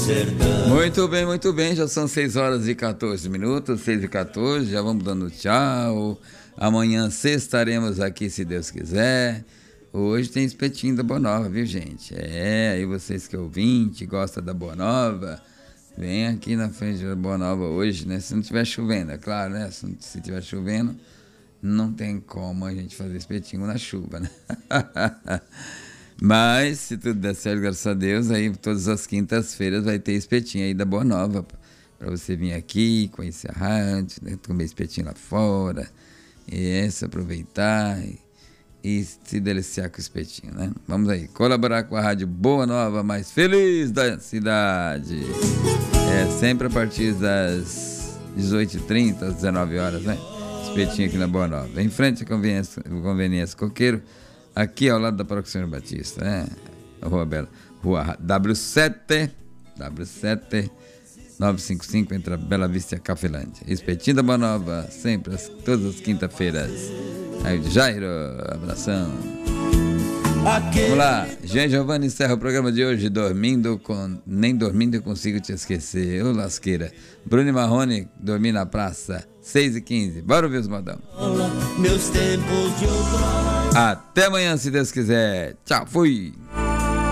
sertão. Muito bem, já são 6h14, 6h14, já vamos dando tchau. Amanhã sextaremos aqui, se Deus quiser. Hoje tem espetinho da Boa Nova, viu, gente? Aí vocês que é ouvinte, gostam da Boa Nova, vem aqui na frente da Boa Nova hoje, né? Se não estiver chovendo, é claro, né? Se estiver chovendo, não tem como a gente fazer espetinho na chuva, né? Mas, se tudo der certo, graças a Deus, aí todas as quintas-feiras vai ter espetinho aí da Boa Nova, para você vir aqui, conhecer a rádio, né? Comer espetinho lá fora, e se aproveitar e se deliciar com o espetinho, né? Vamos aí, colaborar com a Rádio Boa Nova, mais feliz da cidade. Sempre a partir das 18h30, às 19h, né? Espetinho aqui na Boa Nova. Em frente à Conveniência Coqueiro, aqui ao lado da Paróquia Senhor Batista, né? Rua Bela, Rua W7 955, entre a Bela Vista e a Cafelândia. Espetinho da Boa Nova, sempre, todas as quinta-feiras. Aí o Jairo, abração. Vamos lá, Jean Giovanni encerra o programa de hoje Nem dormindo eu consigo te esquecer. Ô lasqueira. Bruno Marrone, Dormir na Praça, 6h15. Bora ouvir os modão. Meus tempos de outrora. Até amanhã, se Deus quiser. Tchau, fui.